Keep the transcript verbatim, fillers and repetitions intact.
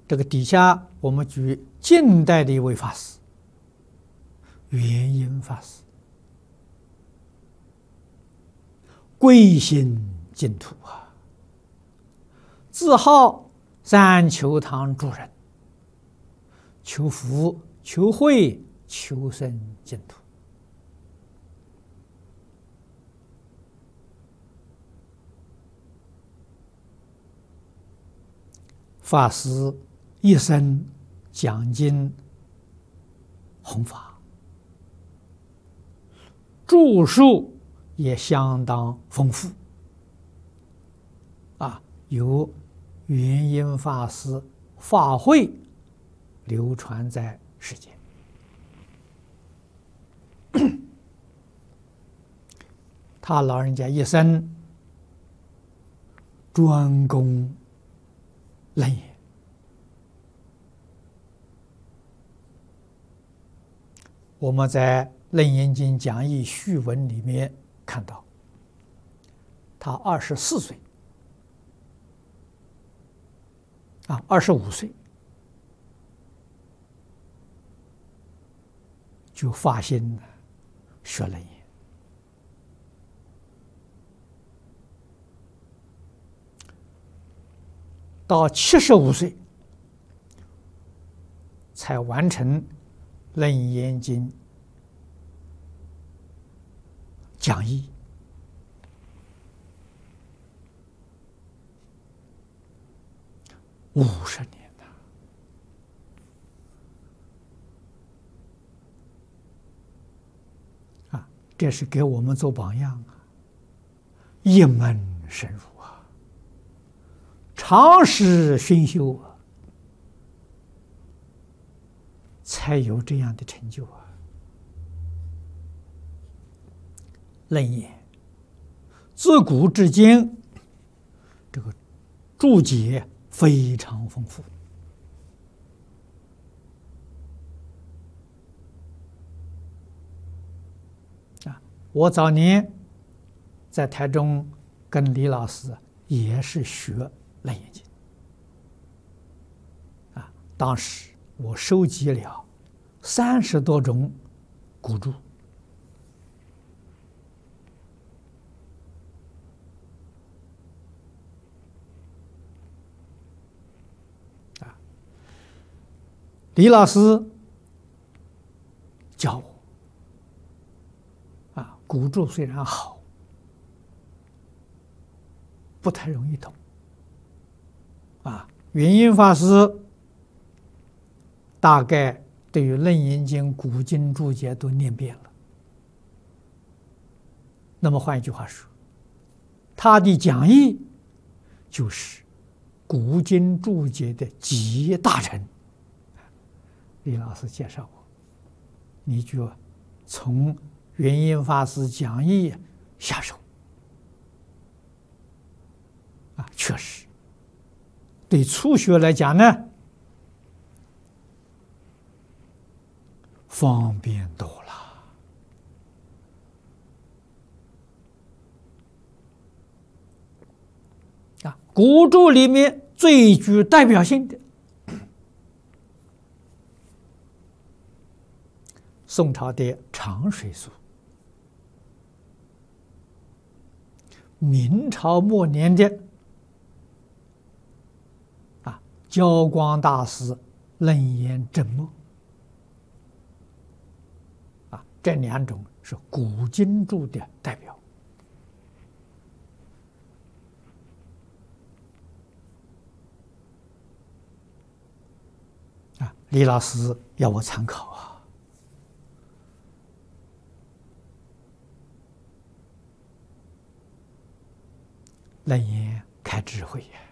这个底下我们举近代的一位法师，元婴法师，贵心净土啊，自号三求堂主人，求福、求慧、求生净土。法师一生讲经弘法，著述也相当丰富啊，有元婴法师法会流传在世间。他老人家一生专攻楞严，我们在《楞严经讲义序文》里面看到，他二十四岁啊，二十五岁就发心学楞严。到七十五岁才完成《楞严经》讲义，五十年呐！啊，这是给我们做榜样啊！一门深入啊，长时熏修啊，才有这样的成就啊！楞严自古至今，这个注解非常丰富啊！我早年在台中跟李老师也是学楞严经啊，当时我收集了三十多种古注。李老师教我啊，古注虽然好，不太容易懂啊。元婴法师大概对于《楞严经》古今注解都念遍了。那么换一句话说，他的讲义就是古今注解的集大成。李老师介绍我，你就从元婴法师讲义下手啊，确实对初学来讲呢，方便多了啊。古注里面最具代表性的，宋朝的长水疏，明朝末年的啊焦光大师楞严正默啊，这两种是古今注的代表啊。李老师要我参考啊。楞严开智慧呀！